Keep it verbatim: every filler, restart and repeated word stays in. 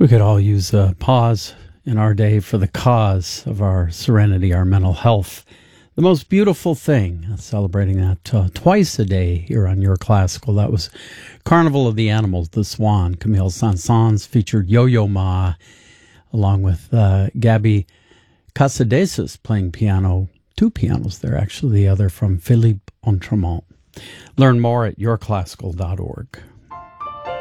We could all use a pause in our day for the cause of our serenity, our mental health. The most beautiful thing, celebrating that uh, twice a day here on Your Classical. That was Carnival of the Animals, The Swan. Camille Saint-Saëns featured Yo-Yo Ma, along with uh, Gabby Casadesus playing piano. Two pianos there, actually, the other from Philippe Entremont. Learn more at your classical dot org.